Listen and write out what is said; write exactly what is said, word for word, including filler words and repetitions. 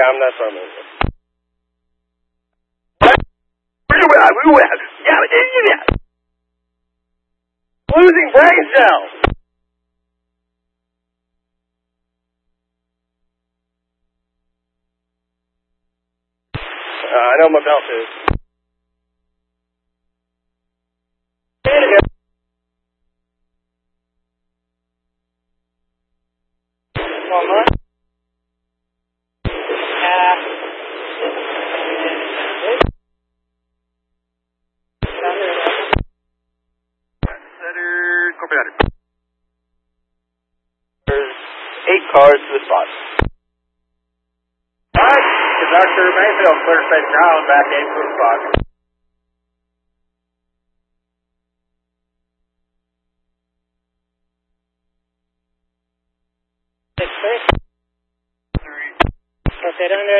Yeah, I'm not from it. Where you at? Where you at? Yeah, where you at? Losing brain cells. Uh, I know my belt is. One more. Uh, Center, copy that. There's eight cars to the spot. Alright, Conductor Mayfield, clear space ground, back eight to the spot. Six, six. Three. Okay, down there.